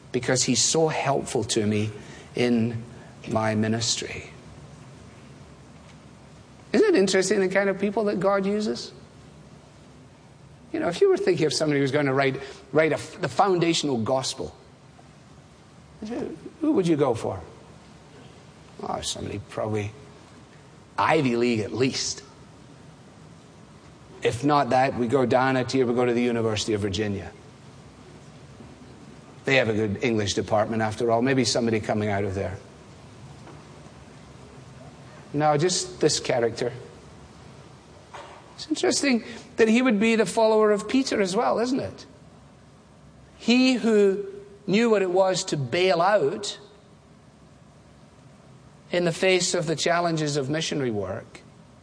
because he's so helpful to me in my ministry. Isn't it interesting the kind of people that God uses? You know, if you were thinking of somebody who's going to write the foundational gospel, who would you go for? Oh, somebody probably Ivy League at least. If not that, we go down a tier, we go to the University of Virginia. They have a good English department after all. Maybe somebody coming out of there. No, just this character. It's interesting that he would be the follower of Peter as well, isn't it? He who knew what it was to bail out in the face of the challenges of missionary work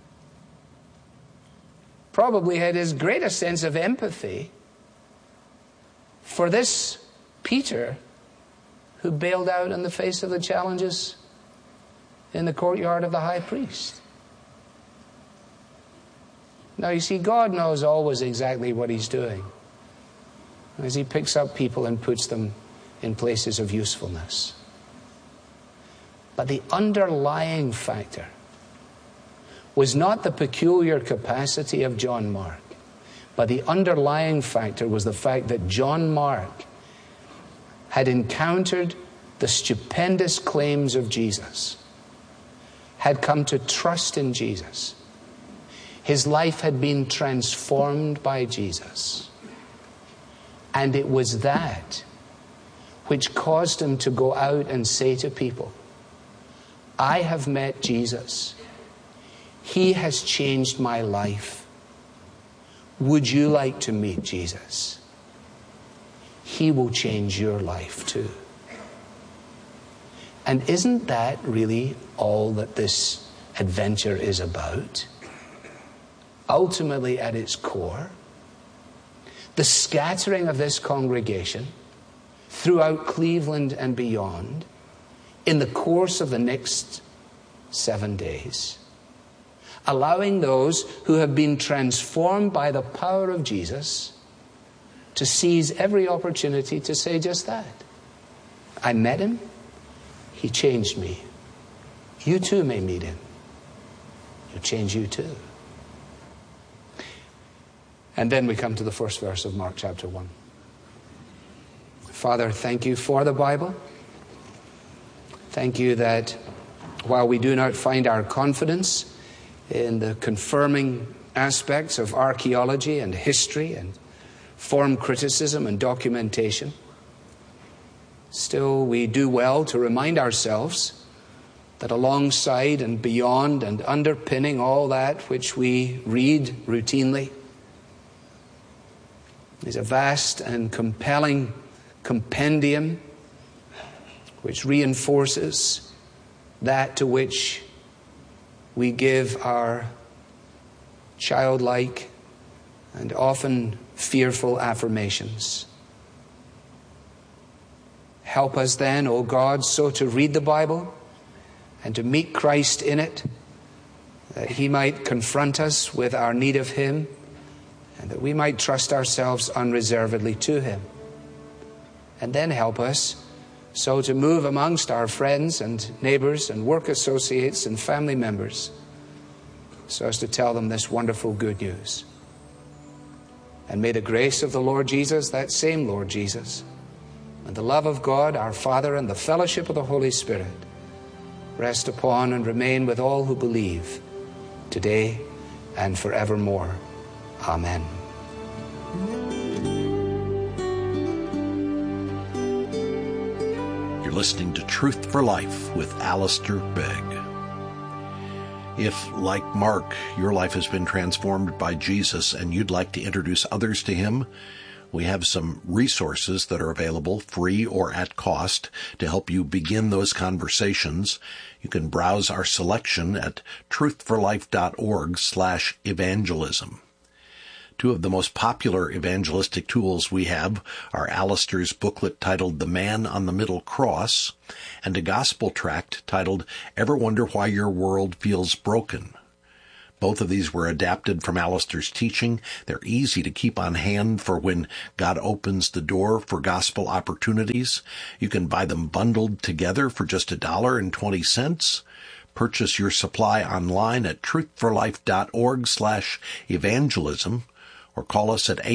probably had his greatest sense of empathy for this Peter who bailed out in the face of the challenges in the courtyard of the high priest. Now, you see, God knows always exactly what he's doing as he picks up people and puts them in places of usefulness. But the underlying factor was not the peculiar capacity of John Mark, but the underlying factor was the fact that John Mark had encountered the stupendous claims of Jesus, had come to trust in Jesus. His life had been transformed by Jesus. And it was that which caused him to go out and say to people, I have met Jesus. He has changed my life. Would you like to meet Jesus? He will change your life too. And isn't that really all that this adventure is about? Ultimately, at its core, the scattering of this congregation throughout Cleveland and beyond in the course of the next 7 days, allowing those who have been transformed by the power of Jesus to seize every opportunity to say just that. I met him. He changed me. You too may meet him. He'll change you too. And then we come to the first verse of Mark chapter 1. Father, thank you for the Bible. Thank you that while we do not find our confidence in the confirming aspects of archaeology and history and form criticism and documentation, still we do well to remind ourselves that alongside and beyond and underpinning all that which we read routinely is a vast and compelling compendium which reinforces that to which we give our childlike and often fearful affirmations. Help us then, O God, so to read the Bible and to meet Christ in it, that he might confront us with our need of him, and that we might trust ourselves unreservedly to him. And then help us so to move amongst our friends and neighbors and work associates and family members so as to tell them this wonderful good news. And may the grace of the Lord Jesus, that same Lord Jesus, and the love of God, our Father, and the fellowship of the Holy Spirit rest upon and remain with all who believe, today and forevermore. Amen. You're listening to Truth for Life with Alistair Begg. If, like Mark, your life has been transformed by Jesus and you'd like to introduce others to him, we have some resources that are available, free or at cost, to help you begin those conversations. You can browse our selection at truthforlife.org/evangelism. Two of the most popular evangelistic tools we have are Alistair's booklet titled The Man on the Middle Cross and a gospel tract titled Ever Wonder Why Your World Feels Broken? Both of these were adapted from Alistair's teaching. They're easy to keep on hand for when God opens the door for gospel opportunities. You can buy them bundled together for just $1.20. Purchase your supply online at truthforlife.org/evangelism or call us at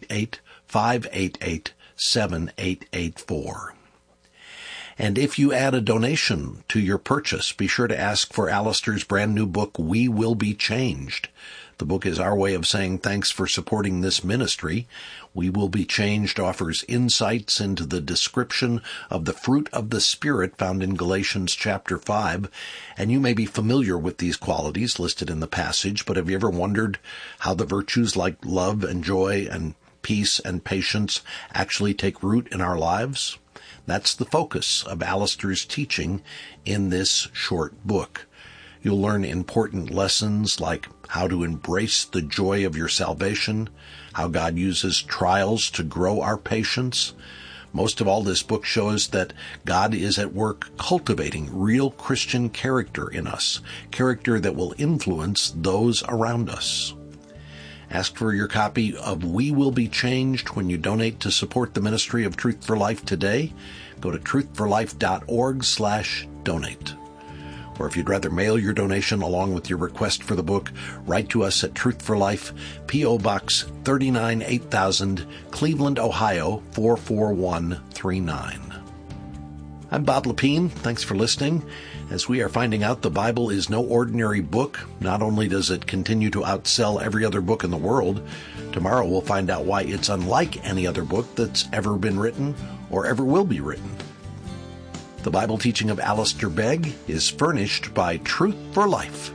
888-588-7884. And if you add a donation to your purchase, be sure to ask for Alistair's brand new book, We Will Be Changed. The book is our way of saying thanks for supporting this ministry. We Will Be Changed offers insights into the description of the fruit of the Spirit found in Galatians chapter 5. And you may be familiar with these qualities listed in the passage, but have you ever wondered how the virtues like love and joy and peace and patience actually take root in our lives? That's the focus of Alistair's teaching in this short book. You'll learn important lessons like how to embrace the joy of your salvation, how God uses trials to grow our patience. Most of all, this book shows that God is at work cultivating real Christian character in us, character that will influence those around us. Ask for your copy of We Will Be Changed when you donate to support the ministry of Truth for Life today. Go to truthforlife.org/donate. Or if you'd rather mail your donation along with your request for the book, write to us at Truth for Life, P.O. Box 39 8000, Cleveland, Ohio 44139. I'm Bob Lepine. Thanks for listening. As we are finding out, the Bible is no ordinary book. Not only does it continue to outsell every other book in the world, tomorrow we'll find out why it's unlike any other book that's ever been written or ever will be written. The Bible teaching of Alistair Begg is furnished by Truth for Life,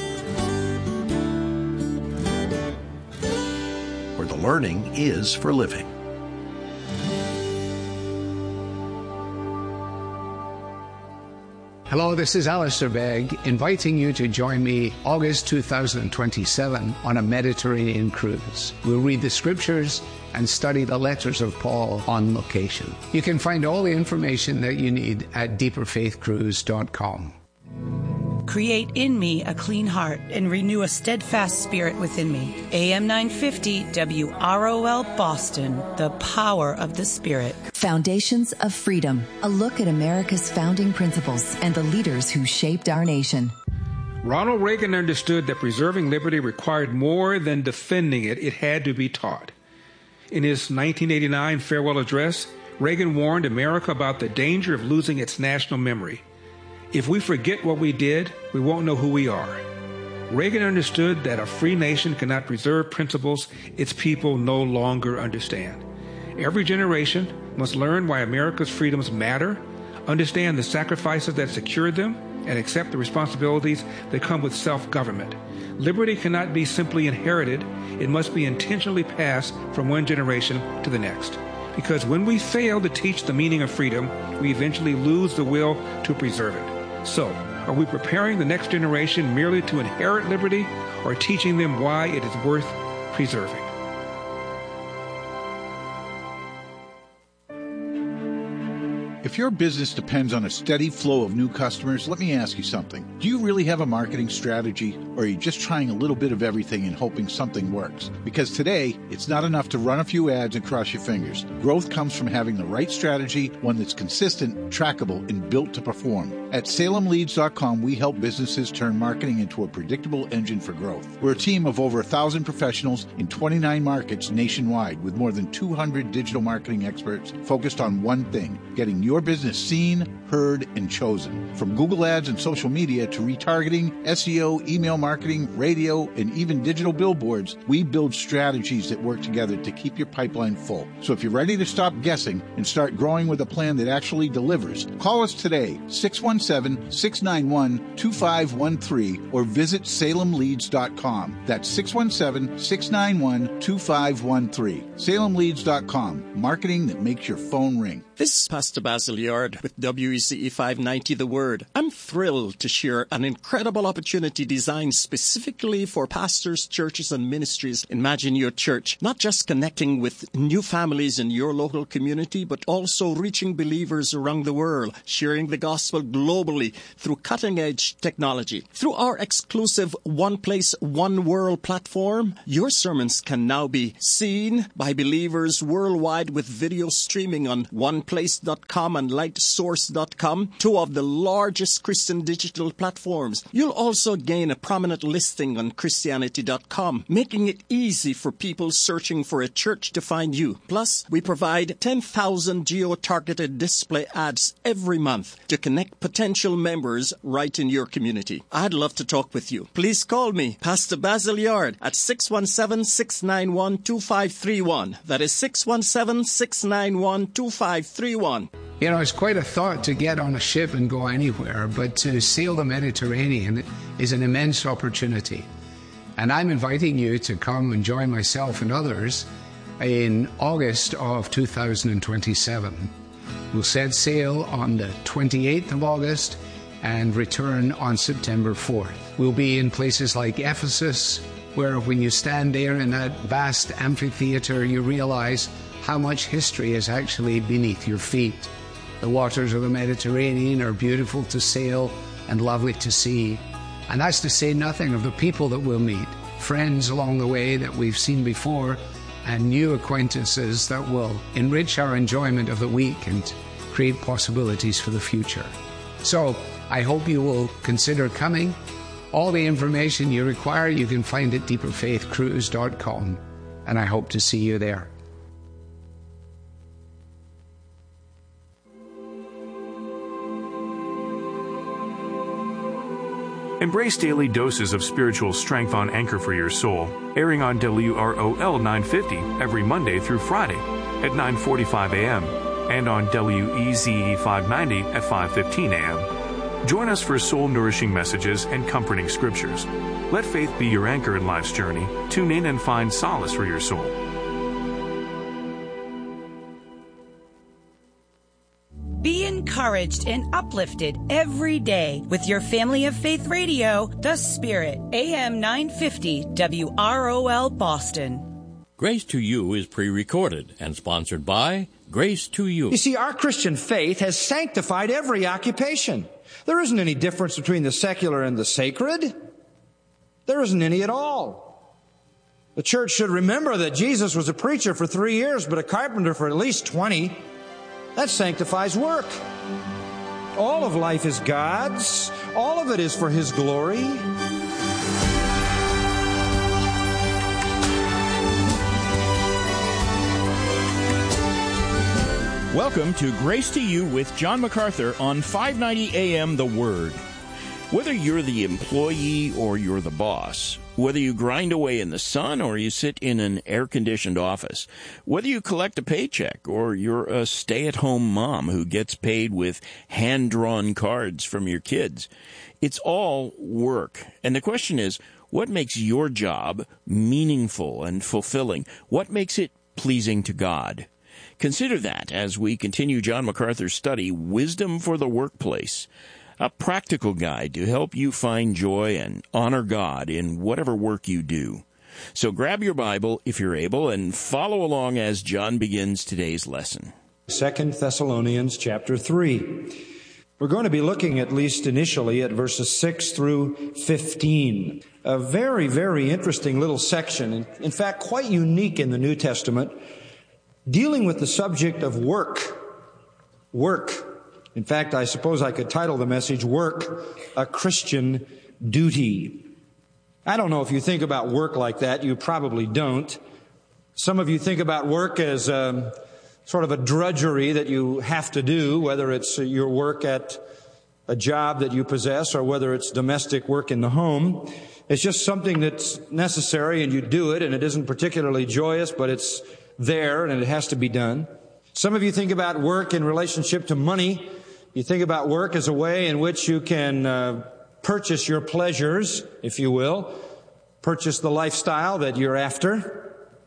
where the learning is for living. Hello, this is Alistair Begg, inviting you to join me August 2027 on a Mediterranean cruise. We'll read the scriptures and study the letters of Paul on location. You can find all the information that you need at deeperfaithcruise.com. Create in me a clean heart and renew a steadfast spirit within me. AM 950 WROL Boston, the power of the Spirit. Foundations of Freedom, a look at America's founding principles and the leaders who shaped our nation. Ronald Reagan understood that preserving liberty required more than defending it. It had to be taught. In his 1989 farewell address, Reagan warned America about the danger of losing its national memory. If we forget what we did, we won't know who we are. Reagan understood that a free nation cannot preserve principles its people no longer understand. Every generation must learn why America's freedoms matter, understand the sacrifices that secured them, and accept the responsibilities that come with self-government. Liberty cannot be simply inherited. It must be intentionally passed from one generation to the next. Because when we fail to teach the meaning of freedom, we eventually lose the will to preserve it. So, are we preparing the next generation merely to inherit liberty, or teaching them why it is worth preserving? If your business depends on a steady flow of new customers, let me ask you something. Do you really have a marketing strategy, or are you just trying a little bit of everything and hoping something works? Because today, it's not enough to run a few ads and cross your fingers. Growth comes from having the right strategy, one that's consistent, trackable, and built to perform. At SalemLeads.com, we help businesses turn marketing into a predictable engine for growth. We're a team of over 1,000 professionals in 29 markets nationwide with more than 200 digital marketing experts focused on one thing, getting your business seen, heard, and chosen. From Google Ads and social media to retargeting, SEO, email marketing, radio, and even digital billboards, we build strategies that work together to keep your pipeline full. So if you're ready to stop guessing and start growing with a plan that actually delivers, call us today, 617-691-2513, or visit SalemLeads.com. That's 617-691-2513. SalemLeads.com, marketing that makes your phone ring. This is Pastor Basil Yard with WECE 590 The Word. I'm thrilled to share an incredible opportunity designed specifically for pastors, churches, and ministries. Imagine your church not just connecting with new families in your local community, but also reaching believers around the world, sharing the gospel globally through cutting-edge technology. Through our exclusive One Place, One World platform, your sermons can now be seen by believers worldwide with video streaming on OnePlace.com and LightSource.com, two of the largest Christian digital platforms. You'll also gain a prominent listing on Christianity.com, making it easy for people searching for a church to find you. Plus, we provide 10,000 geo-targeted display ads every month to connect potential members right in your community. I'd love to talk with you. Please call me, Pastor Basil Yard, at 617-691-2531. That is 617-691-2531. You know, it's quite a thought to get on a ship and go anywhere, but to sail the Mediterranean is an immense opportunity. And I'm inviting you to come and join myself and others in August of 2027. We'll set sail on the 28th of August and return on September 4th. We'll be in places like Ephesus, where when you stand there in that vast amphitheater, you realize how much history is actually beneath your feet. The waters of the Mediterranean are beautiful to sail and lovely to see. And that's to say nothing of the people that we'll meet, friends along the way that we've seen before, and new acquaintances that will enrich our enjoyment of the week and create possibilities for the future. So I hope you will consider coming. All the information you require you can find at deeperfaithcruise.com, and I hope to see you there. Embrace daily doses of spiritual strength on Anchor for Your Soul, airing on WROL 950 every Monday through Friday at 9:45 a.m. and on WEZE 590 at 5:15 a.m. Join us for soul-nourishing messages and comforting scriptures. Let faith be your anchor in life's journey. Tune in and find solace for your soul. Be encouraged and uplifted every day with your Family of Faith Radio, The Spirit, AM 950 WROL Boston. Grace to You is pre-recorded and sponsored by Grace to You. You see, our Christian faith has sanctified every occupation. There isn't any difference between the secular and the sacred. There isn't any at all. The church should remember that Jesus was a preacher for 3 years, but a carpenter for at least 20. That sanctifies work. All of life is God's. All of it is for His glory. Welcome to Grace to You with John MacArthur on 590 AM The Word. Whether you're the employee or you're the boss, whether you grind away in the sun or you sit in an air-conditioned office, whether you collect a paycheck or you're a stay-at-home mom who gets paid with hand-drawn cards from your kids, it's all work. And the question is, what makes your job meaningful and fulfilling? What makes it pleasing to God? Consider that as we continue John MacArthur's study, Wisdom for the Workplace, a practical guide to help you find joy and honor God in whatever work you do. So grab your Bible, if you're able, and follow along as John begins today's lesson. 2 Thessalonians chapter 3. We're going to be looking, at least initially, at verses 6 through 15. A very, very interesting little section, in fact, quite unique in the New Testament, dealing with the subject of work. Work. In fact, I suppose I could title the message, Work, a Christian Duty. I don't know if you think about work like that. You probably don't. Some of you think about work as sort of a drudgery that you have to do, whether it's your work at a job that you possess or whether it's domestic work in the home. It's just something that's necessary and you do it, and it isn't particularly joyous, but it's there and it has to be done. Some of you think about work in relationship to money. You think about work as a way in which you can purchase your pleasures, if you will, purchase the lifestyle that you're after.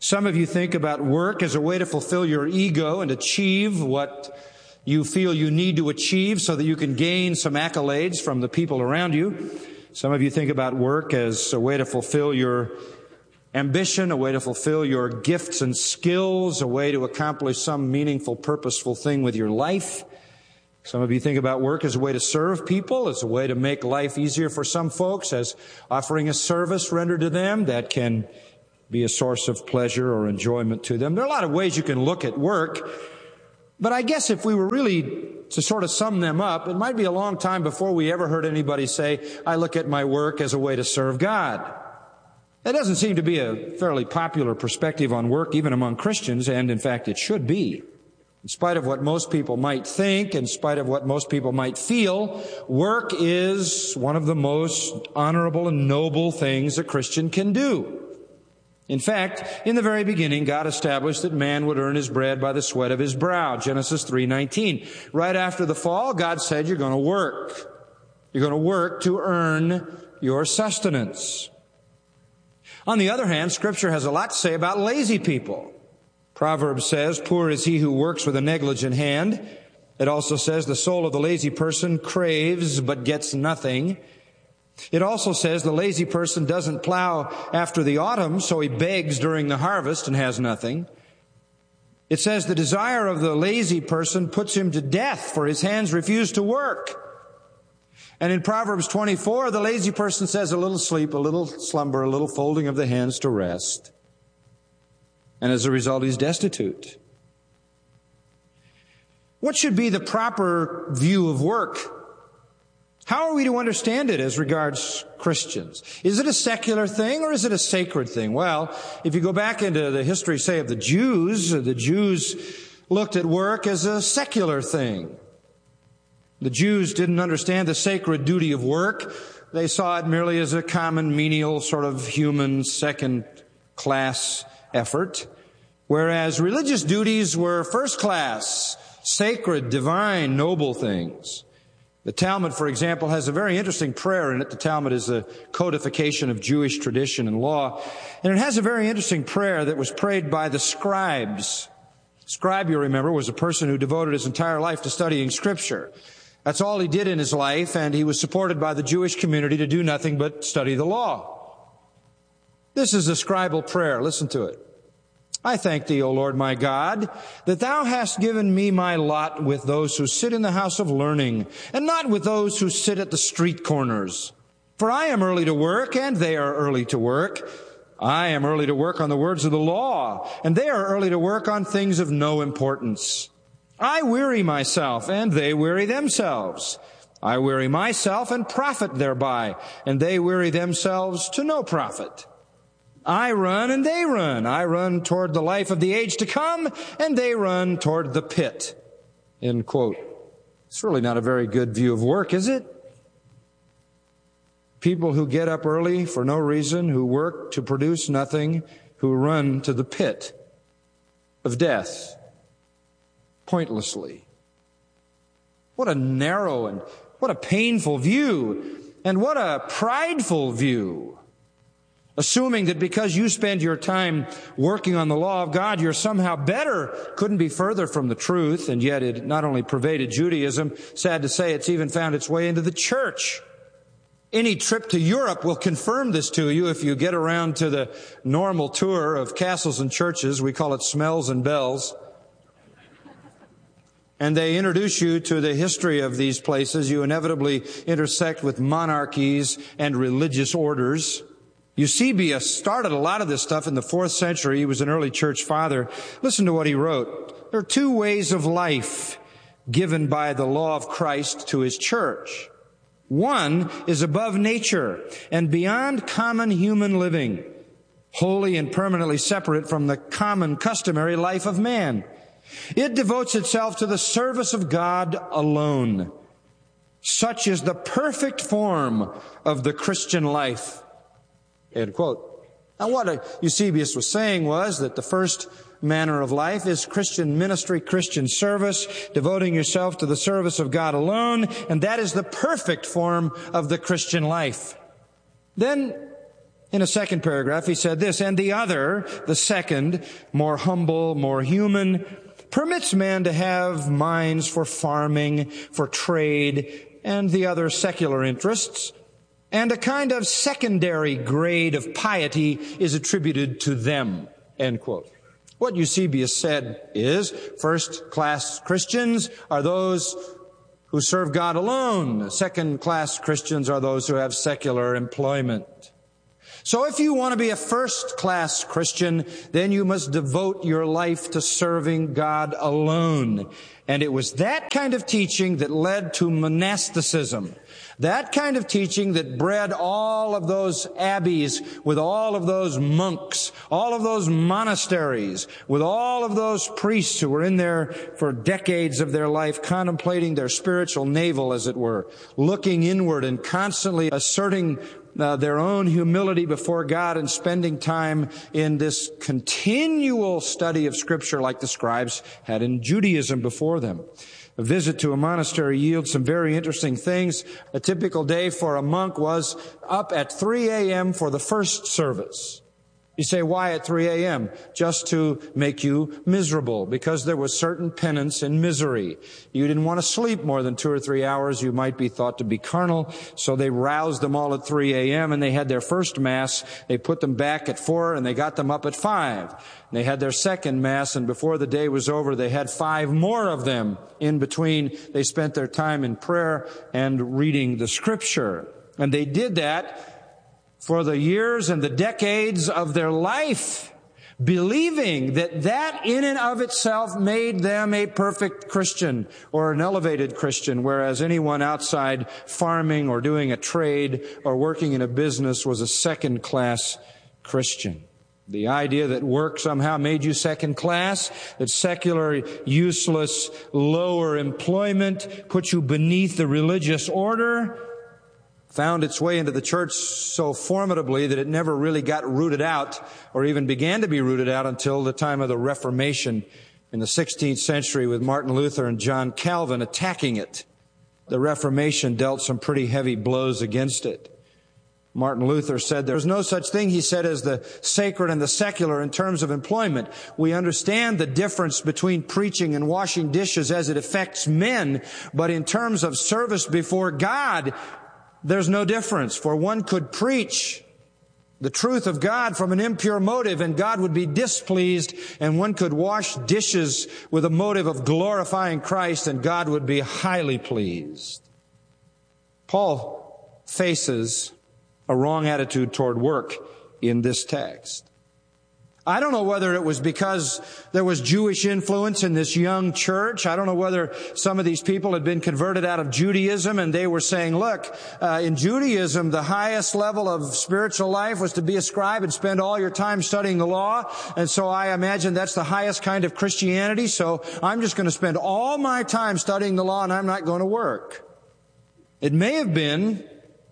Some of you think about work as a way to fulfill your ego and achieve what you feel you need to achieve so that you can gain some accolades from the people around you. Some of you think about work as a way to fulfill your ambition, a way to fulfill your gifts and skills, a way to accomplish some meaningful, purposeful thing with your life. Some of you think about work as a way to serve people, as a way to make life easier for some folks, as offering a service rendered to them that can be a source of pleasure or enjoyment to them. There are a lot of ways you can look at work, but I guess if we were really to sort of sum them up, it might be a long time before we ever heard anybody say, I look at my work as a way to serve God. That doesn't seem to be a fairly popular perspective on work, even among Christians, and in fact it should be. In spite of what most people might think, in spite of what most people might feel, work is one of the most honorable and noble things a Christian can do. In fact, in the very beginning, God established that man would earn his bread by the sweat of his brow, Genesis 3:19. Right after the fall, God said, you're going to work. You're going to work to earn your sustenance. On the other hand, Scripture has a lot to say about lazy people. Proverbs says, poor is he who works with a negligent hand. It also says the soul of the lazy person craves but gets nothing. It also says the lazy person doesn't plow after the autumn, so he begs during the harvest and has nothing. It says the desire of the lazy person puts him to death, for his hands refuse to work. And in Proverbs 24, the lazy person says a little sleep, a little slumber, a little folding of the hands to rest. And as a result, he's destitute. What should be the proper view of work? How are we to understand it as regards Christians? Is it a secular thing or is it a sacred thing? Well, if you go back into the history, say, of the Jews looked at work as a secular thing. The Jews didn't understand the sacred duty of work. They saw it merely as a common, menial, sort of human, second-class effort, whereas religious duties were first-class, sacred, divine, noble things. The Talmud, for example, has a very interesting prayer in it. The Talmud is a codification of Jewish tradition and law. And it has a very interesting prayer that was prayed by the scribes. Scribe, you remember, was a person who devoted his entire life to studying Scripture. That's all he did in his life, and he was supported by the Jewish community to do nothing but study the law. This is a scribal prayer. Listen to it. I thank thee, O Lord my God, that thou hast given me my lot with those who sit in the house of learning, and not with those who sit at the street corners. For I am early to work, and they are early to work. I am early to work on the words of the law, and they are early to work on things of no importance. I weary myself, and they weary themselves. I weary myself and profit thereby, and they weary themselves to no profit. I run and they run. I run toward the life of the age to come, and they run toward the pit. End quote. It's really not a very good view of work, is it? People who get up early for no reason, who work to produce nothing, who run to the pit of death pointlessly. What a narrow and what a painful view, and what a prideful view. Assuming that because you spend your time working on the law of God, you're somehow better, couldn't be further from the truth, and yet it not only pervaded Judaism, sad to say, it's even found its way into the church. Any trip to Europe will confirm this to you if you get around to the normal tour of castles and churches. We call it Smells and Bells. And they introduce you to the history of these places. You inevitably intersect with monarchies and religious orders. Eusebius started a lot of this stuff in the 4th century. He was an early church father. Listen to what he wrote. There are two ways of life given by the law of Christ to his church. One is above nature and beyond common human living, wholly and permanently separate from the common customary life of man. It devotes itself to the service of God alone. Such is the perfect form of the Christian life. End quote. Now what Eusebius was saying was that the first manner of life is Christian ministry, Christian service, devoting yourself to the service of God alone, and that is the perfect form of the Christian life. Then In a second paragraph, he said this, and the other, the second, more humble, more human, permits man to have minds for farming, for trade, and the other secular interests, and a kind of secondary grade of piety is attributed to them, end quote. What Eusebius said is, first-class Christians are those who serve God alone. Second-class Christians are those who have secular employment. So if you want to be a first-class Christian, then you must devote your life to serving God alone. And it was that kind of teaching that led to monasticism. That kind of teaching that bred all of those abbeys with all of those monks, all of those monasteries, with all of those priests who were in there for decades of their life, contemplating their spiritual navel, as it were, looking inward and constantly asserting their own humility before God and spending time in this continual study of Scripture like the scribes had in Judaism before them. A visit to a monastery yields some very interesting things. A typical day for a monk was up at 3 a.m. for the first service. You say, why at 3 a.m.? Just to make you miserable, because there was certain penance in misery. You didn't want to sleep more than 2 or 3 hours. You might be thought to be carnal. So they roused them all at 3 a.m. and they had their first Mass. They put them back at 4 and they got them up at 5. They had their second Mass, and before the day was over, they had 5 more of them. In between, they spent their time in prayer and reading the Scripture. And they did that for the years and the decades of their life, believing that that in and of itself made them a perfect Christian or an elevated Christian, whereas anyone outside farming or doing a trade or working in a business was a second-class Christian. The idea that work somehow made you second class, that secular, useless, lower employment put you beneath the religious order, found its way into the church so formidably that it never really got rooted out or even began to be rooted out until the time of the Reformation in the 16th century with Martin Luther and John Calvin attacking it. The Reformation dealt some pretty heavy blows against it. Martin Luther said there's no such thing, he said, as the sacred and the secular in terms of employment. We understand the difference between preaching and washing dishes as it affects men, but in terms of service before God, there's no difference, for one could preach the truth of God from an impure motive and God would be displeased, and one could wash dishes with a motive of glorifying Christ and God would be highly pleased. Paul faces a wrong attitude toward work in this text. I don't know whether it was because there was Jewish influence in this young church. I don't know whether some of these people had been converted out of Judaism and they were saying, look, in Judaism, the highest level of spiritual life was to be a scribe and spend all your time studying the law. And so I imagine that's the highest kind of Christianity. So I'm just going to spend all my time studying the law and I'm not going to work. It may have been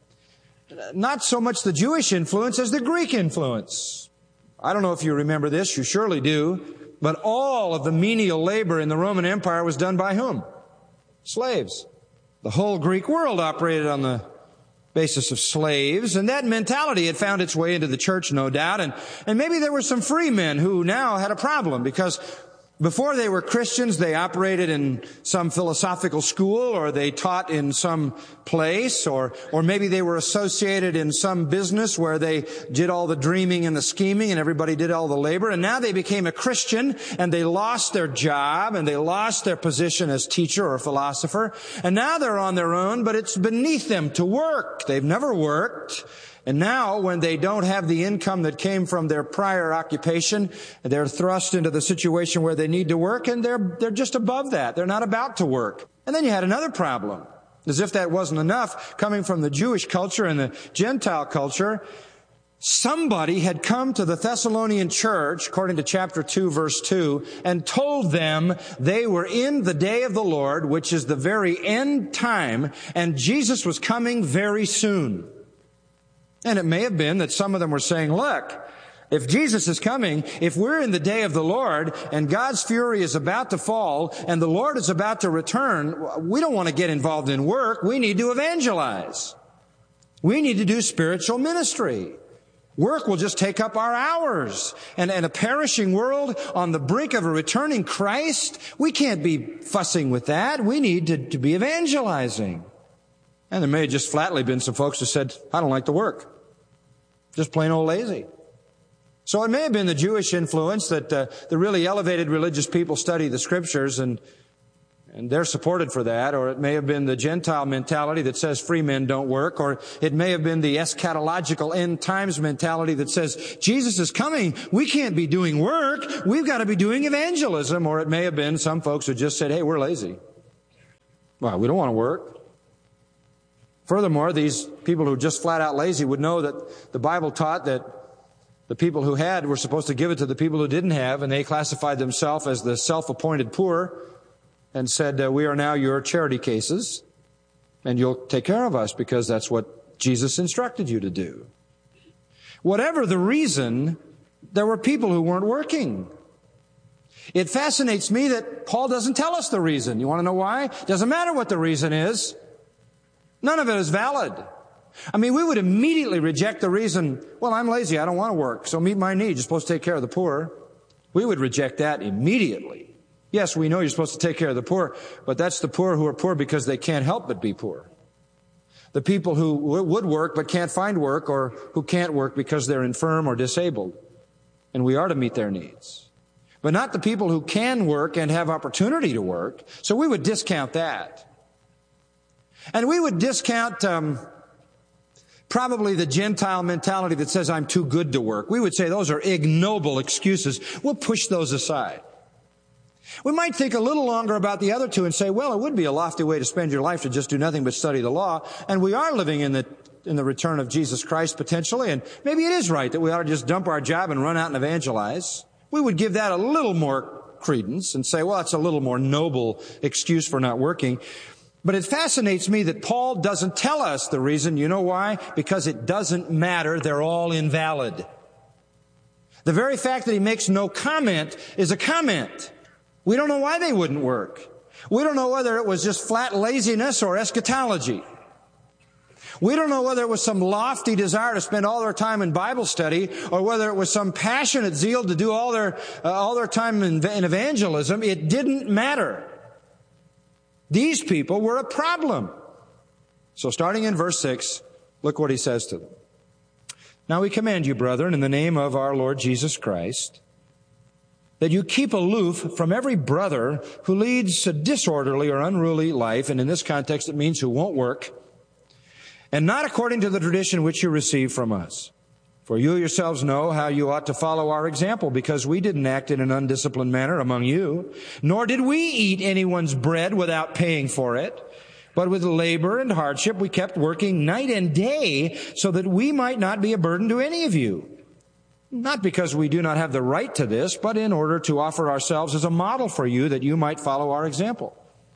not so much the Jewish influence as the Greek influence. I don't know if you remember this, you surely do, but all of the menial labor in the Roman Empire was done by whom? Slaves. The whole Greek world operated on the basis of slaves, and that mentality had found its way into the church, no doubt, and maybe there were some free men who now had a problem because before they were Christians, they operated in some philosophical school, or they taught in some place, or maybe they were associated in some business where they did all the dreaming and the scheming and everybody did all the labor. And now they became a Christian and they lost their job and they lost their position as teacher or philosopher. And now they're on their own, but it's beneath them to work. They've never worked. And now, when they don't have the income that came from their prior occupation, they're thrust into the situation where they need to work, and they're just above that. They're not about to work. And then you had another problem. As if that wasn't enough, coming from the Jewish culture and the Gentile culture, somebody had come to the Thessalonian church, according to chapter 2, verse 2, and told them they were in the day of the Lord, which is the very end time, and Jesus was coming very soon. And it may have been that some of them were saying, look, if Jesus is coming, if we're in the day of the Lord and God's fury is about to fall and the Lord is about to return, we don't want to get involved in work. We need to evangelize. We need to do spiritual ministry. Work will just take up our hours. And in a perishing world on the brink of a returning Christ, we can't be fussing with that. We need to be evangelizing. And there may have just flatly been some folks who said, I don't like to work. Just plain old lazy. So it may have been the Jewish influence that the really elevated religious people study the Scriptures and they're supported for that. Or it may have been the Gentile mentality that says free men don't work. Or it may have been the eschatological end times mentality that says Jesus is coming. We can't be doing work. We've got to be doing evangelism. Or it may have been some folks who just said, hey, we're lazy. Well, we don't want to work. Furthermore, these people who are just flat out lazy would know that the Bible taught that the people who had were supposed to give it to the people who didn't have, and they classified themselves as the self-appointed poor and said, we are now your charity cases, and you'll take care of us because that's what Jesus instructed you to do. Whatever the reason, there were people who weren't working. It fascinates me that Paul doesn't tell us the reason. You want to know why? Doesn't matter what the reason is. None of it is valid. I mean, we would immediately reject the reason, well, I'm lazy, I don't want to work, so meet my needs, you're supposed to take care of the poor. We would reject that immediately. Yes, we know you're supposed to take care of the poor, but that's the poor who are poor because they can't help but be poor. The people who would work but can't find work, or who can't work because they're infirm or disabled. And we are to meet their needs. But not the people who can work and have opportunity to work. So we would discount that. And we would discount probably the Gentile mentality that says I'm too good to work. We would say those are ignoble excuses. We'll push those aside. We might think a little longer about the other two and say, well, it would be a lofty way to spend your life to just do nothing but study the law. And we are living in the return of Jesus Christ potentially. And maybe it is right that we ought to just dump our job and run out and evangelize. We would give that a little more credence and say, well, it's a little more noble excuse for not working. But it fascinates me that Paul doesn't tell us the reason. You know why? Because it doesn't matter. They're all invalid. The very fact that he makes no comment is a comment. We don't know why they wouldn't work. We don't know whether it was just flat laziness or eschatology. We don't know whether it was some lofty desire to spend all their time in Bible study, or whether it was some passionate zeal to do all their time in evangelism. It didn't matter. These people were a problem. So starting in verse 6, look what he says to them. Now we command you, brethren, in the name of our Lord Jesus Christ, that you keep aloof from every brother who leads a disorderly or unruly life, and in this context it means who won't work, and not according to the tradition which you received from us. For you yourselves know how you ought to follow our example, because we didn't act in an undisciplined manner among you, nor did we eat anyone's bread without paying for it. But with labor and hardship we kept working night and day, so that we might not be a burden to any of you. Not because we do not have the right to this, but in order to offer ourselves as a model for you, that you might follow our example.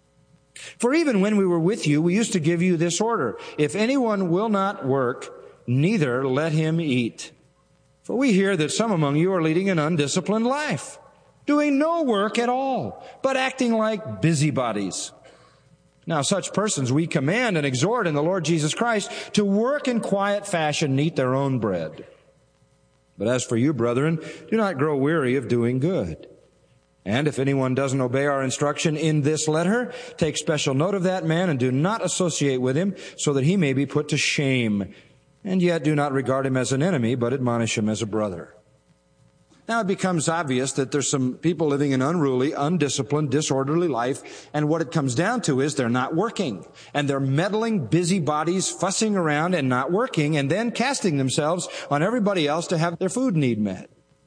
For even when we were with you, we used to give you this order: if anyone will not work, neither let him eat. For we hear that some among you are leading an undisciplined life, doing no work at all, but acting like busybodies. Now such persons we command and exhort in the Lord Jesus Christ to work in quiet fashion and eat their own bread. But as for you, brethren, do not grow weary of doing good. And if anyone doesn't obey our instruction in this letter, take special note of that man and do not associate with him, so that he may be put to shame. And yet do not regard him as an enemy, but admonish him as a brother. Now it becomes obvious that there's some people living an unruly, undisciplined, disorderly life, and what it comes down to is they're not working. And they're meddling busybodies, fussing around and not working, and then casting themselves on everybody else to have their food need met.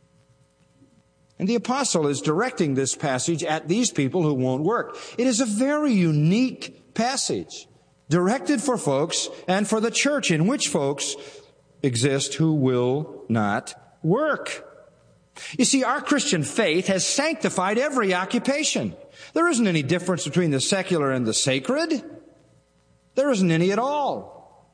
And the apostle is directing this passage at these people who won't work. It is a very unique passage, directed for folks and for the church in which folks exist who will not work. You see, our Christian faith has sanctified every occupation. There isn't any difference between the secular and the sacred. There isn't any at all.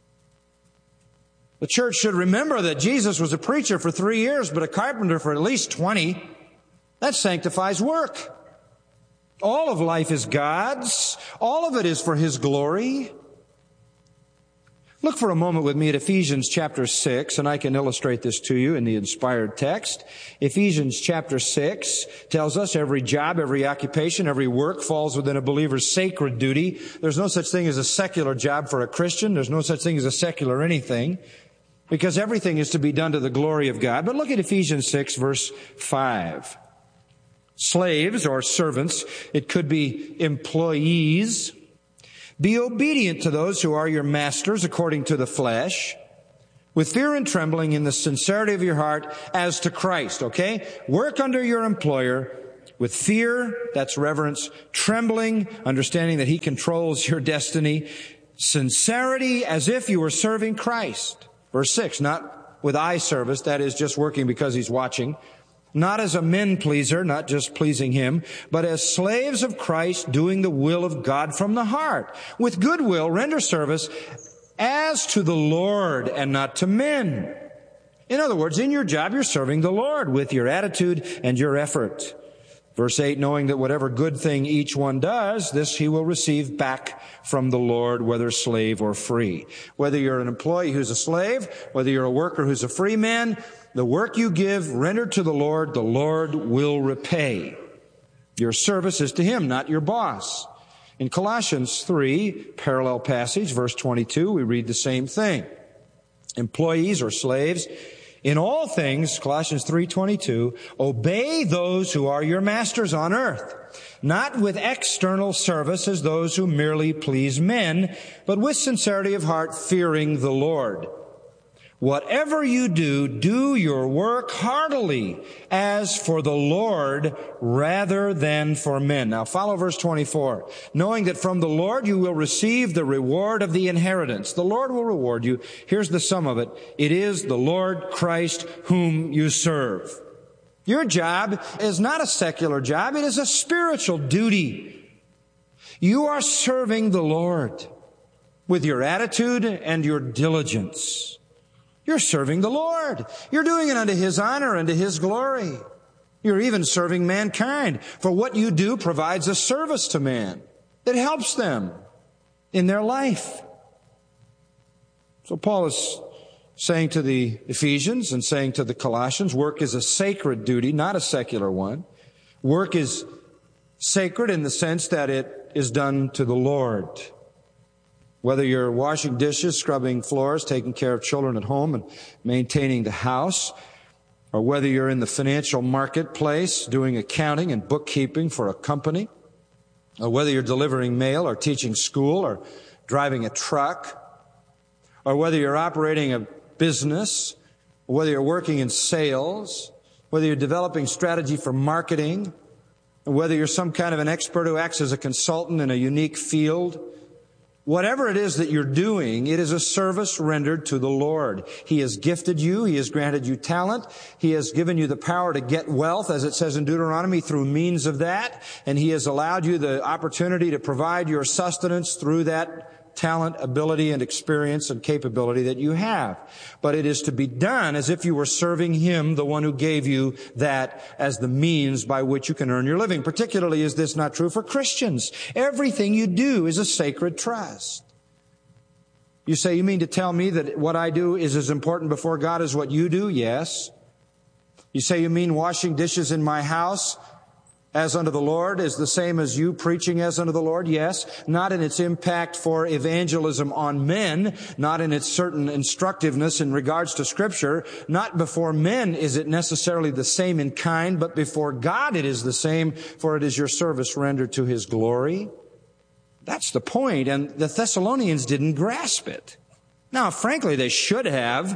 The church should remember that Jesus was a preacher for 3 years, but a carpenter for at least 20. That sanctifies work. All of life is God's. All of it is for His glory. Look for a moment with me at Ephesians chapter 6, and I can illustrate this to you in the inspired text. Ephesians chapter 6 tells us every job, every occupation, every work falls within a believer's sacred duty. There's no such thing as a secular job for a Christian. There's no such thing as a secular anything, because everything is to be done to the glory of God. But look at Ephesians 6, verse 5. Slaves or servants, it could be employees, be obedient to those who are your masters according to the flesh, with fear and trembling in the sincerity of your heart as to Christ, okay? Work under your employer with fear, that's reverence, trembling, understanding that he controls your destiny, sincerity as if you were serving Christ. Verse 6, not with eye service, that is just working because he's watching, not as a men pleaser, not just pleasing him, but as slaves of Christ, doing the will of God from the heart. With good will, render service as to the Lord and not to men. In other words, in your job, you're serving the Lord with your attitude and your effort. Verse 8, knowing that whatever good thing each one does, this he will receive back from the Lord, whether slave or free. Whether you're an employee who's a slave, whether you're a worker who's a free man, the work you give, rendered to the Lord will repay. Your service is to him, not your boss. In Colossians 3, parallel passage, verse 22, we read the same thing. Employees or slaves, in all things, Colossians 3:22, obey those who are your masters on earth, not with external service as those who merely please men, but with sincerity of heart, fearing the Lord. Whatever you do, do your work heartily, as for the Lord rather than for men. Now follow verse 24. Knowing that from the Lord you will receive the reward of the inheritance. The Lord will reward you. Here's the sum of it. It is the Lord Christ whom you serve. Your job is not a secular job. It is a spiritual duty. You are serving the Lord with your attitude and your diligence. You're serving the Lord. You're doing it unto his honor and to his glory. You're even serving mankind. For what you do provides a service to man that helps them in their life. So Paul is saying to the Ephesians and saying to the Colossians, work is a sacred duty, not a secular one. Work is sacred in the sense that it is done to the Lord. Whether you're washing dishes, scrubbing floors, taking care of children at home, and maintaining the house, or whether you're in the financial marketplace doing accounting and bookkeeping for a company, or whether you're delivering mail or teaching school or driving a truck, or whether you're operating a business, or whether you're working in sales, whether you're developing strategy for marketing, or whether you're some kind of an expert who acts as a consultant in a unique field, whatever it is that you're doing, it is a service rendered to the Lord. He has gifted you. He has granted you talent. He has given you the power to get wealth, as it says in Deuteronomy, through means of that. And He has allowed you the opportunity to provide your sustenance through that talent, ability, and experience and capability that you have. But it is to be done as if you were serving Him, the one who gave you that as the means by which you can earn your living. Particularly is this not true for Christians. Everything you do is a sacred trust. You say, you mean to tell me that what I do is as important before God as what you do? Yes. You say, you mean washing dishes in my house as unto the Lord is the same as you preaching as unto the Lord? Yes. Not in its impact for evangelism on men, not in its certain instructiveness in regards to Scripture. Not before men is it necessarily the same in kind, but before God it is the same, for it is your service rendered to His glory. That's the point, and the Thessalonians didn't grasp it. Now, frankly, they should have.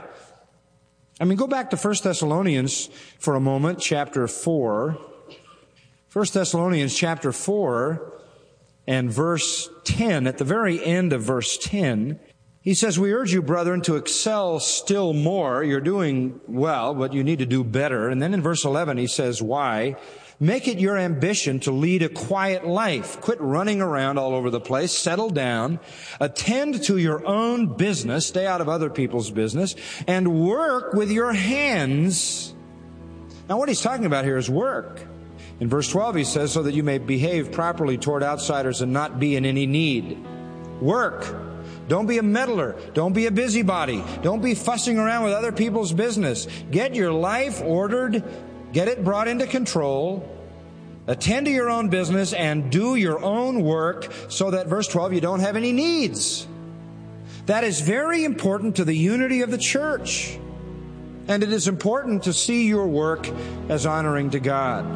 Go back to 1 Thessalonians for a moment, chapter 4. 1 Thessalonians chapter 4 and verse 10, at the very end of verse 10, he says, we urge you, brethren, to excel still more. You're doing well, but you need to do better. And then in verse 11, he says, why? Make it your ambition to lead a quiet life. Quit running around all over the place. Settle down. Attend to your own business. Stay out of other people's business. And work with your hands. Now, what he's talking about here is work. In verse 12, he says, so that you may behave properly toward outsiders and not be in any need. Work. Don't be a meddler. Don't be a busybody. Don't be fussing around with other people's business. Get your life ordered. Get it brought into control. Attend to your own business and do your own work so that, verse 12, you don't have any needs. That is very important to the unity of the church. And it is important to see your work as honoring to God.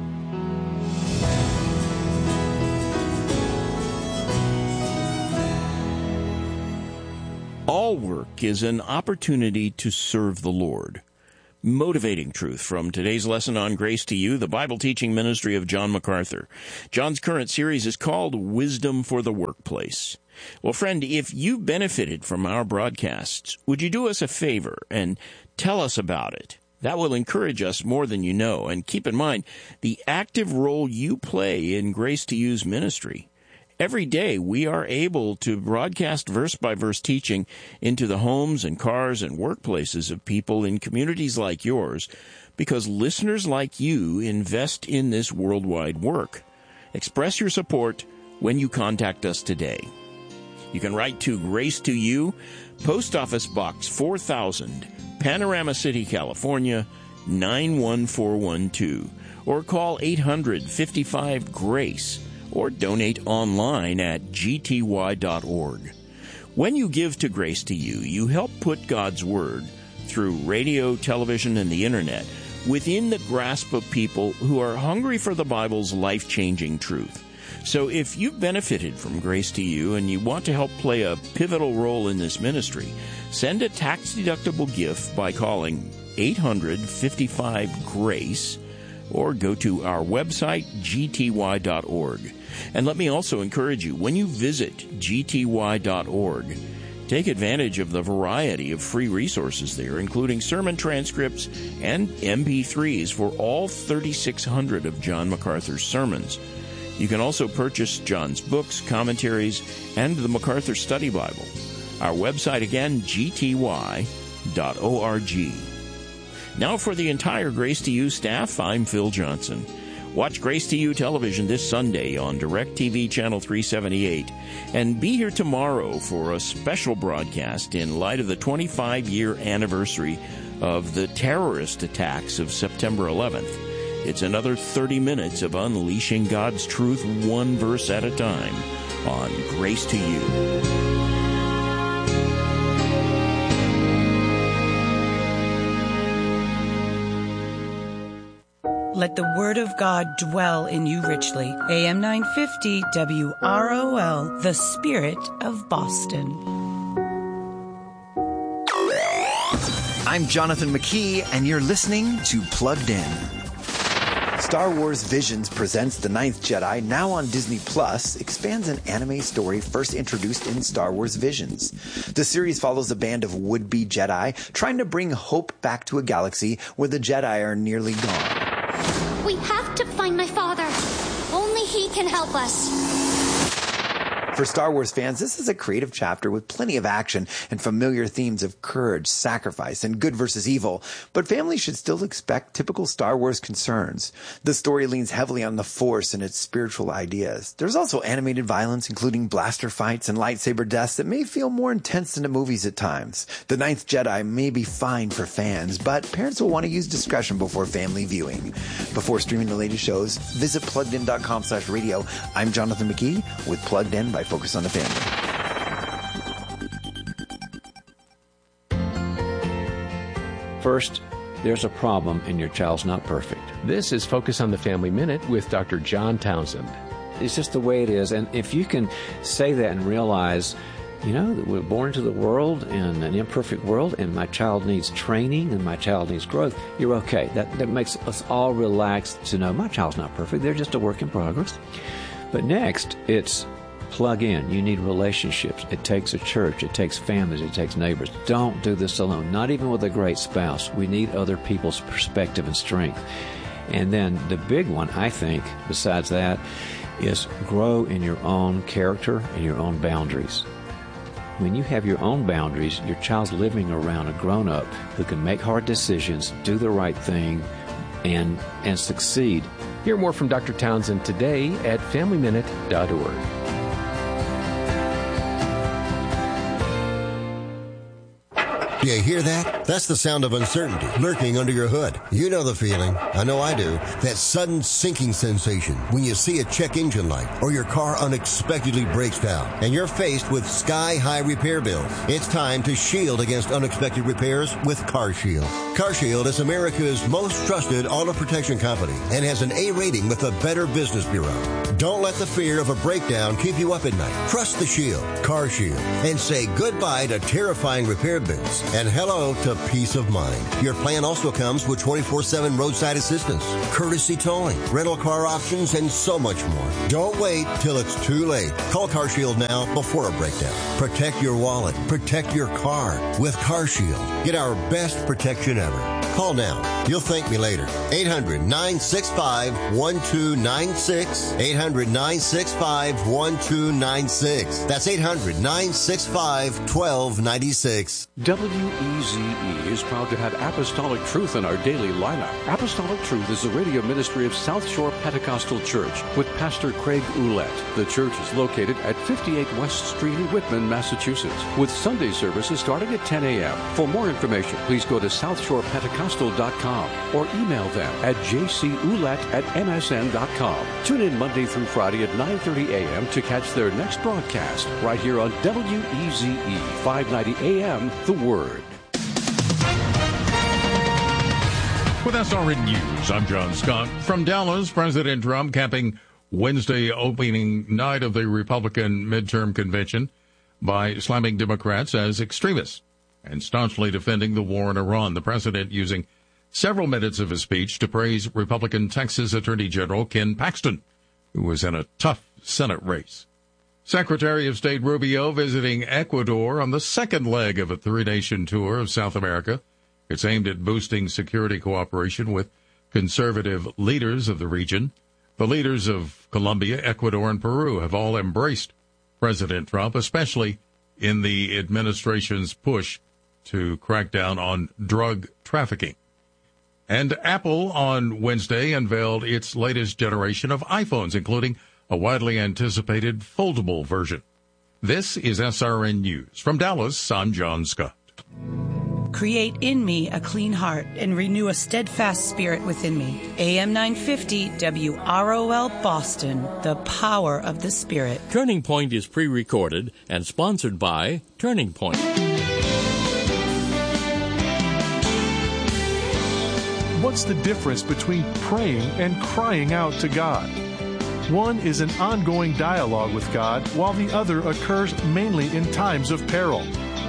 All work is an opportunity to serve the Lord. Motivating truth from today's lesson on Grace to You, the Bible teaching ministry of John MacArthur. John's current series is called Wisdom for the Workplace. Well, friend, if you benefited from our broadcasts, would you do us a favor and tell us about it? That will encourage us more than you know. And keep in mind the active role you play in Grace to You's ministry. Every day we are able to broadcast verse-by-verse teaching into the homes and cars and workplaces of people in communities like yours because listeners like you invest in this worldwide work. Express your support when you contact us today. You can write to Grace to You, Post Office Box 4000, Panorama City, California, 91412, or call 800-55-GRACE. Or donate online at gty.org. When you give to Grace to You, you help put God's Word through radio, television, and the Internet within the grasp of people who are hungry for the Bible's life-changing truth. So if you've benefited from Grace to You and you want to help play a pivotal role in this ministry, send a tax-deductible gift by calling 800-55-GRACE or go to our website, gty.org. And let me also encourage you, when you visit gty.org, take advantage of the variety of free resources there, including sermon transcripts and MP3s for all 3,600 of John MacArthur's sermons. You can also purchase John's books, commentaries, and the MacArthur Study Bible. Our website again, gty.org. Now for the entire Grace to You staff, I'm Phil Johnson. Watch Grace to You television this Sunday on DirecTV Channel 378. And be here tomorrow for a special broadcast in light of the 25-year anniversary of the terrorist attacks of September 11th. It's another 30 minutes of unleashing God's truth one verse at a time on Grace to You. Let the Word of God dwell in you richly. AM 950 WROL, the Spirit of Boston. I'm Jonathan McKee, and you're listening to Plugged In. Star Wars Visions presents The Ninth Jedi, now on Disney Plus, expands an anime story first introduced in Star Wars Visions. The series follows a band of would-be Jedi trying to bring hope back to a galaxy where the Jedi are nearly gone. We have to find my father. Only he can help us. For Star Wars fans, this is a creative chapter with plenty of action and familiar themes of courage, sacrifice, and good versus evil, but families should still expect typical Star Wars concerns. The story leans heavily on the Force and its spiritual ideas. There's also animated violence, including blaster fights and lightsaber deaths that may feel more intense than the movies at times. The Ninth Jedi may be fine for fans, but parents will want to use discretion before family viewing. Before streaming the latest shows, visit PluggedIn.com/radio. I'm Jonathan McKee with Plugged In by Focus on the Family. First, there's a problem and your child's not perfect. This is Focus on the Family Minute with Dr. John Townsend. It's just the way it is. And if you can say that and realize, that we're born into the world in an imperfect world and my child needs training and my child needs growth, you're okay. That makes us all relaxed to know my child's not perfect. They're just a work in progress. But next, it's plug in. You need relationships. It takes a church. It takes families. It takes neighbors. Don't do this alone, not even with a great spouse. We need other people's perspective and strength. And then the big one, I think, besides that, is grow in your own character and your own boundaries. When you have your own boundaries, your child's living around a grown-up who can make hard decisions, do the right thing, and succeed. Hear more from Dr. Townsend today at FamilyMinute.org. Do you hear that? That's the sound of uncertainty lurking under your hood. You know the feeling. I know I do. That sudden sinking sensation when you see a check engine light or your car unexpectedly breaks down and you're faced with sky-high repair bills. It's time to shield against unexpected repairs with CarShield. CarShield is America's most trusted auto protection company and has an A rating with the Better Business Bureau. Don't let the fear of a breakdown keep you up at night. Trust the Shield, CarShield, and say goodbye to terrifying repair bills and hello to peace of mind. Your plan also comes with 24/7 roadside assistance, courtesy towing, rental car options, and so much more. Don't wait till it's too late. Call CarShield now before a breakdown. Protect your wallet. Protect your car with CarShield. Get our best protection ever. Call now. You'll thank me later. 800-965-1296. 800-965-1296. That's 800-965-1296. WEZE is proud to have Apostolic Truth in our daily lineup. Apostolic Truth is the radio ministry of South Shore Pentecostal Church with Pastor Craig Ouellette. The church is located at 58 West Street in Whitman, Massachusetts, with Sunday services starting at 10 a.m. For more information, please go to southshorepentecostal.com or email them at jcouellette@msn.com. Tune in Monday through Friday at 9:30 a.m. to catch their next broadcast right here on WEZE 590 AM, The Word. With SRN News, I'm John Scott. From Dallas, President Trump capping Wednesday opening night of the Republican midterm convention by slamming Democrats as extremists and staunchly defending the war in Iran. The president using several minutes of his speech to praise Republican Texas Attorney General Ken Paxton, who was in a tough Senate race. Secretary of State Rubio visiting Ecuador on the second leg of a three-nation tour of South America. It's aimed at boosting security cooperation with conservative leaders of the region. The leaders of Colombia, Ecuador, and Peru have all embraced President Trump, especially in the administration's push to crack down on drug trafficking. And Apple on Wednesday unveiled its latest generation of iPhones, including a widely anticipated foldable version. This is SRN News. From Dallas, I'm John Scott. Create in me a clean heart and renew a steadfast spirit within me. AM 950 WROL Boston, the power of the Spirit. Turning Point is pre-recorded and sponsored by Turning Point. What's the difference between praying and crying out to God? One is an ongoing dialogue with God, while the other occurs mainly in times of peril.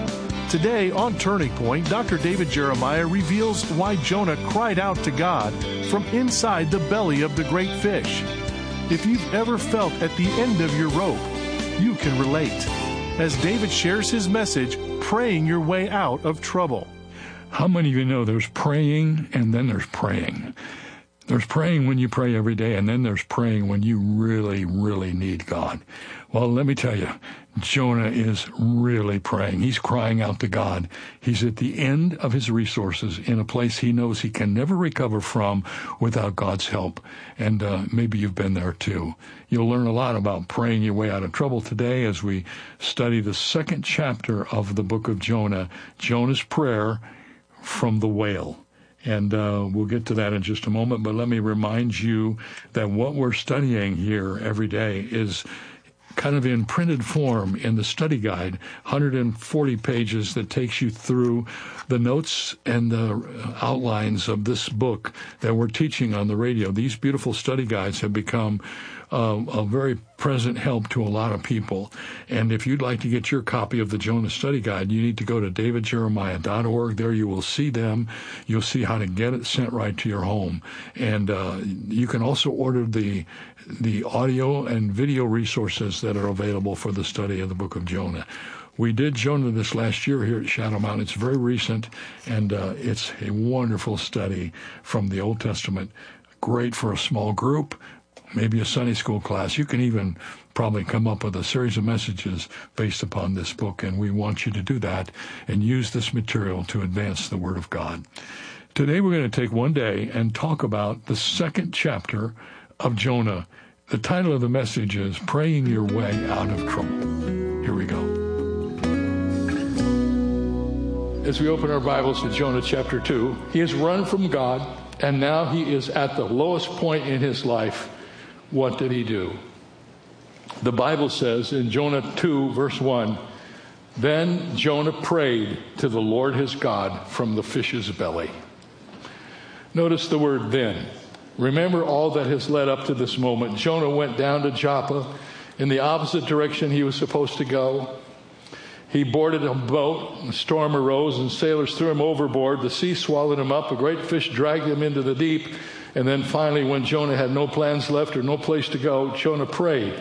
Today on Turning Point, Dr. David Jeremiah reveals why Jonah cried out to God from inside the belly of the great fish. If you've ever felt at the end of your rope, you can relate, as David shares his message, praying your way out of trouble. How many of you know there's praying and then there's praying? There's praying when you pray every day, and then there's praying when you really, really need God. Well, let me tell you, Jonah is really praying. He's crying out to God. He's at the end of his resources in a place he knows he can never recover from without God's help. And maybe you've been there too. You'll learn a lot about praying your way out of trouble today as we study the second chapter of the book of Jonah, Jonah's prayer from the whale. And we'll get to that in just a moment, but let me remind you that what we're studying here every day is kind of in printed form in the study guide, 140 pages that takes you through the notes and the outlines of this book that we're teaching on the radio. These beautiful study guides have become a very present help to a lot of people. And if you'd like to get your copy of the Jonah Study Guide, you need to go to davidjeremiah.org. There you will see them. You'll see how to get it sent right to your home. And you can also order the audio and video resources that are available for the study of the book of Jonah. We did Jonah this last year here at Shadow Mountain. It's very recent, and it's a wonderful study from the Old Testament. Great for a small group, maybe a Sunday school class. You can even probably come up with a series of messages based upon this book, and we want you to do that and use this material to advance the Word of God. Today we're going to take one day and talk about the second chapter of Jonah. The title of the message is Praying Your Way Out of Trouble. Here we go. as we open our Bibles to Jonah chapter 2. He has run from God, and now he is at the lowest point in his life. What did he do? The Bible says in Jonah 2, verse 1, "Then Jonah prayed to the Lord his God from the fish's belly." Notice the word "then." Remember all that has led up to this moment. Jonah went down to Joppa in the opposite direction he was supposed to go. He boarded a boat, a storm arose, and sailors threw him overboard. The sea swallowed him up. A great fish dragged him into the deep. And then finally, when Jonah had no plans left or no place to go, Jonah prayed.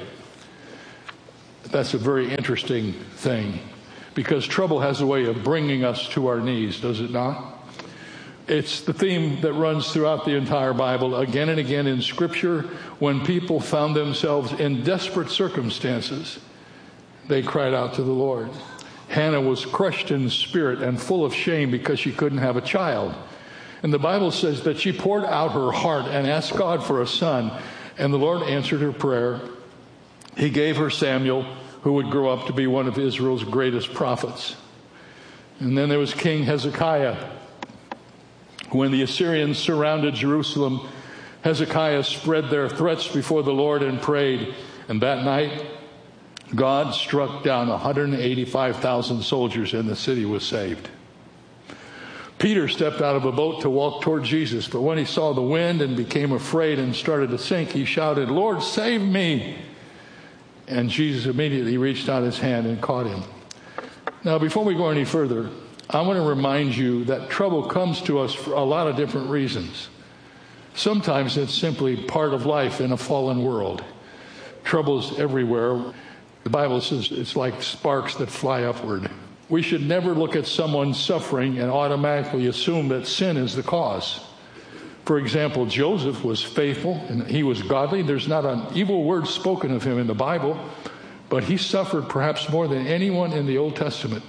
That's a very interesting thing, because trouble has a way of bringing us to our knees, does it not? It's the theme that runs throughout the entire Bible, again and again in Scripture. When people found themselves in desperate circumstances, they cried out to the Lord. Hannah was crushed in spirit and full of shame because she couldn't have a child. And the Bible says that she poured out her heart and asked God for a son, and the Lord answered her prayer. He gave her Samuel, who would grow up to be one of Israel's greatest prophets. And then there was King Hezekiah. When the Assyrians surrounded Jerusalem, Hezekiah spread their threats before the Lord and prayed. And that night, God struck down 185,000 soldiers, and the city was saved. Peter stepped out of a boat to walk toward Jesus, but when he saw the wind and became afraid and started to sink, he shouted, "Lord, save me!" And Jesus immediately reached out his hand and caught him. Now, before we go any further, I want to remind you that trouble comes to us for a lot of different reasons. Sometimes it's simply part of life in a fallen world. Trouble's everywhere. The Bible says it's like sparks that fly upward. We should never look at someone's suffering and automatically assume that sin is the cause. For example, Joseph was faithful and he was godly. There's not an evil word spoken of him in the Bible, but he suffered perhaps more than anyone in the Old Testament.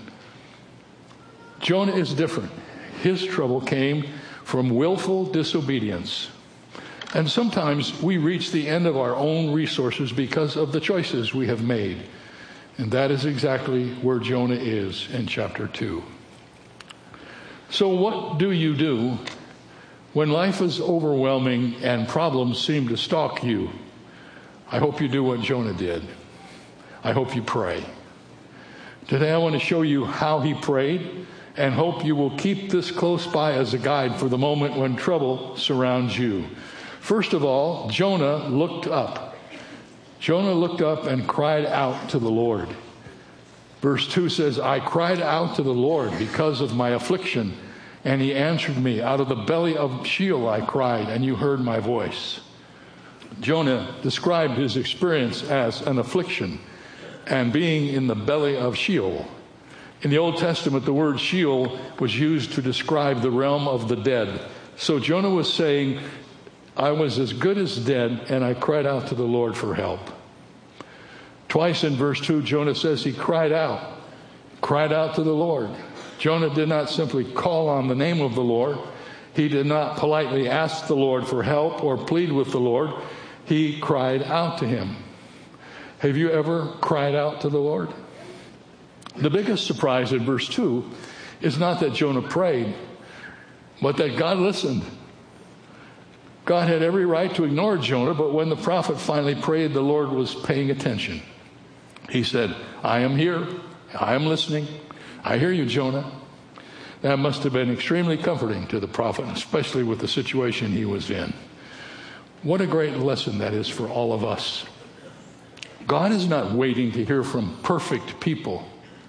Jonah is different. His trouble came from willful disobedience. And sometimes we reach the end of our own resources because of the choices we have made. And that is exactly where Jonah is in chapter 2. So what do you do when life is overwhelming and problems seem to stalk you? I hope you do what Jonah did. I hope you pray. Today I want to show you how he prayed, and hope you will keep this close by as a guide for the moment when trouble surrounds you. First of all, Jonah looked up. Jonah looked up and cried out to the Lord. Verse 2 says, "I cried out to the Lord because of my affliction, and he answered me. Out of the belly of Sheol I cried, and you heard my voice." Jonah described his experience as an affliction and being in the belly of Sheol. In the Old Testament, the word Sheol was used to describe the realm of the dead. So Jonah was saying, I was as good as dead, and I cried out to the Lord for help. Twice in verse 2, Jonah says he cried out to the Lord. Jonah did not simply call on the name of the Lord. He did not politely ask the Lord for help or plead with the Lord. He cried out to him. Have you ever cried out to the Lord? The biggest surprise in verse 2 is not that Jonah prayed, but that God listened. God had every right to ignore Jonah, but when the prophet finally prayed, the Lord was paying attention. He said, I am here. I am listening. I hear you, Jonah. That must have been extremely comforting to the prophet, especially with the situation he was in. What a great lesson that is for all of us. God is not waiting to hear from perfect people.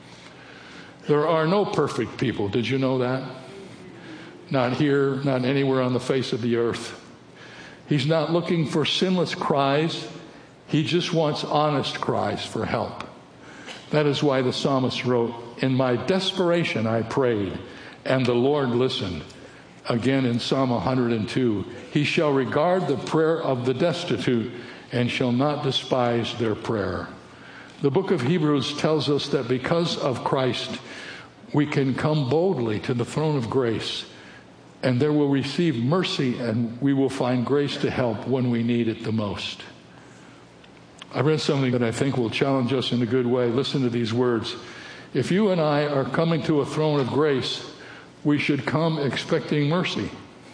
There are no perfect people. Did you know that? Not here, not anywhere on the face of the earth. He's not looking for sinless cries. He just wants honest cries for help. That is why the psalmist wrote, in my desperation I prayed, and the Lord listened. Again in Psalm 102, he shall regard the prayer of the destitute and shall not despise their prayer. The book of Hebrews tells us that because of Christ, we can come boldly to the throne of grace, and there will receive mercy, and we will find grace to help when we need it the most. I read something that I think will challenge us in a good way. Listen to these words. If you and I are coming to a throne of grace, we should come expecting mercy.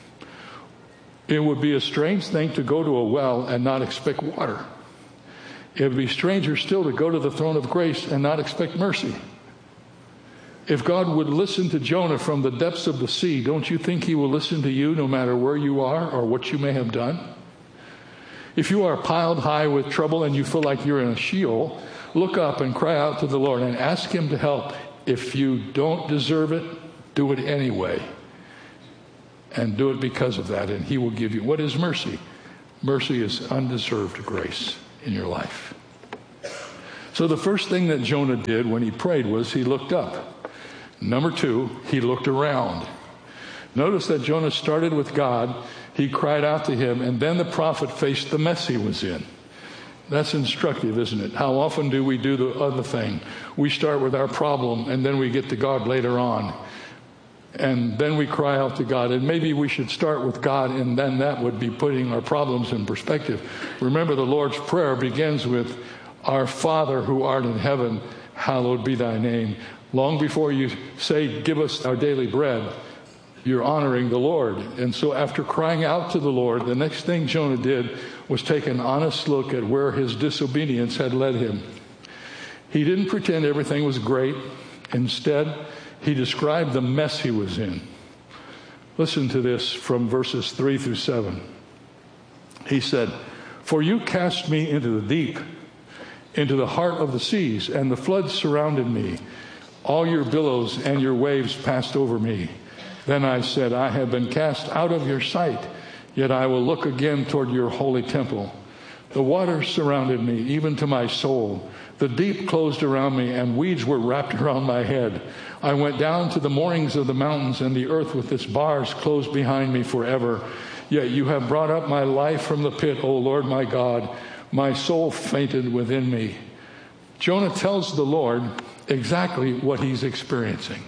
It would be a strange thing to go to a well and not expect water. It would be stranger still to go to the throne of grace and not expect mercy. If God would listen to Jonah from the depths of the sea, don't you think he will listen to you no matter where you are or what you may have done? If you are piled high with trouble and you feel like you're in a Sheol, look up and cry out to the Lord and ask him to help. If you don't deserve it, do it anyway. And do it because of that, and he will give you. What is mercy? Mercy is undeserved grace in your life. So the first thing that Jonah did when he prayed was he looked up. Number 2, he looked around. Notice that Jonah started with God, he cried out to him, and then the prophet faced the mess he was in. That's instructive, isn't it? How often do we do the other thing? We start with our problem, and then we get to God later on. And then we cry out to God. And maybe we should start with God, and then that would be putting our problems in perspective. Remember, the Lord's Prayer begins with, Our Father who art in heaven, hallowed be thy name. Long before you say, give us our daily bread, you're honoring the Lord. And so after crying out to the Lord, the next thing Jonah did was take an honest look at where his disobedience had led him. He didn't pretend everything was great. Instead, he described the mess he was in. Listen to this from verses 3 through 7. He said, For you cast me into the deep, into the heart of the seas, and the floods surrounded me. All your billows and your waves passed over me. Then I said, I have been cast out of your sight, yet I will look again toward your holy temple. The waters surrounded me, even to my soul. The deep closed around me, and weeds were wrapped around my head. I went down to the moorings of the mountains, and the earth with its bars closed behind me forever. Yet you have brought up my life from the pit, O Lord my God. My soul fainted within me. Jonah tells the Lord exactly what he's experiencing.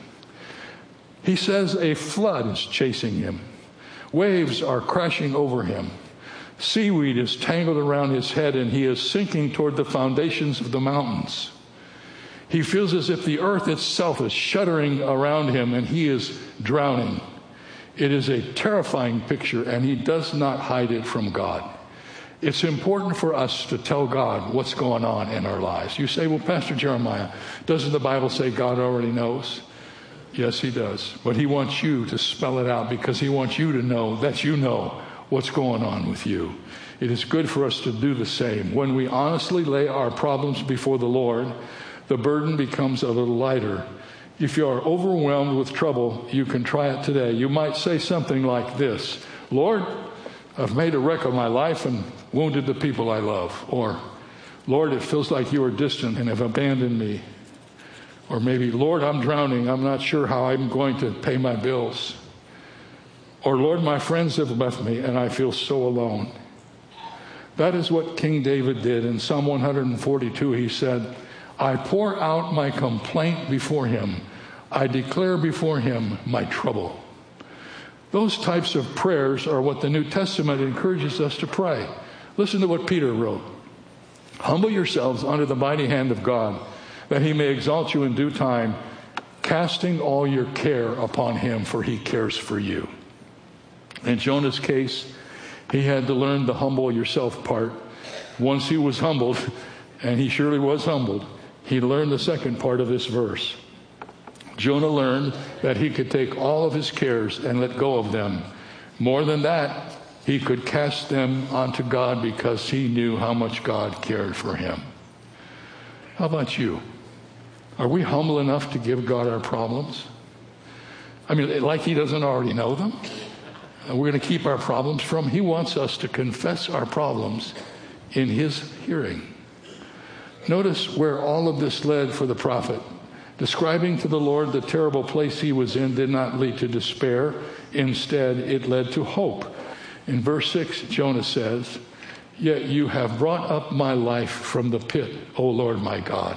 He says a flood is chasing him. Waves are crashing over him. Seaweed is tangled around his head, and he is sinking toward the foundations of the mountains. He feels as if the earth itself is shuddering around him, and he is drowning. It is a terrifying picture, and he does not hide it from God. It's important for us to tell God what's going on in our lives. You say, well, Pastor Jeremiah, doesn't the Bible say God already knows? Yes, he does. But he wants you to spell it out, because he wants you to know that you know what's going on with you. It is good for us to do the same. When we honestly lay our problems before the Lord, the burden becomes a little lighter. If you are overwhelmed with trouble, you can try it today. You might say something like this: Lord, I've made a wreck of my life and wounded the people I love. Or, Lord, it feels like you are distant and have abandoned me. Or maybe, Lord, I'm drowning. I'm not sure how I'm going to pay my bills. Or, Lord, my friends have left me and I feel so alone. That is what King David did. In Psalm 142, he said, I pour out my complaint before him. I declare before him my trouble. Those types of prayers are what the New Testament encourages us to pray. Listen to what Peter wrote. Humble yourselves under the mighty hand of God, that he may exalt you in due time, casting all your care upon him, for he cares for you. In Jonah's case, he had to learn the humble yourself part. Once he was humbled, and he surely was humbled, he learned the second part of this verse. Jonah learned that he could take all of his cares and let go of them. More than that, he could cast them onto God, because he knew how much God cared for him. How about you? Are we humble enough to give God our problems? I mean, like he doesn't already know them? We're going to keep our problems from him. He wants us to confess our problems in his hearing. Notice where all of this led for the prophet. Describing to the Lord the terrible place he was in did not lead to despair. Instead, it led to hope. In verse 6, Jonah says, Yet you have brought up my life from the pit, O Lord my God.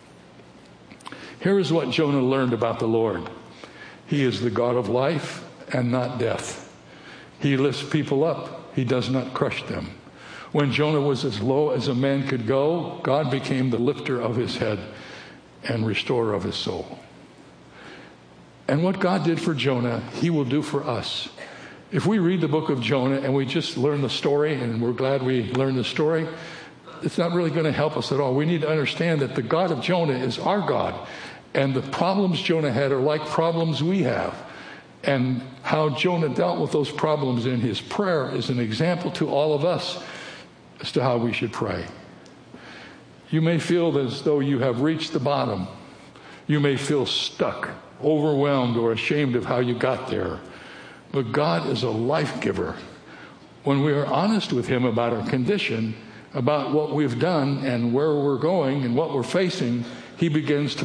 Here is what Jonah learned about the Lord. He is the God of life and not death. He lifts people up. He does not crush them. When Jonah was as low as a man could go, God became the lifter of his head. and restorer of his soul. And what God did for Jonah, he will do for us. If we read the book of Jonah and we just learn the story, and we're glad we learned the story, it's not really going to help us at all. We need to understand that the God of Jonah is our God. And the problems Jonah had are like problems we have. And how Jonah dealt with those problems in his prayer is an example to all of us as to how we should pray. You may feel as though you have reached the bottom. You may feel stuck, overwhelmed, or ashamed of how you got there. But God is a life giver. When we are honest with him about our condition, about what we've done and where we're going and what we're facing, he begins to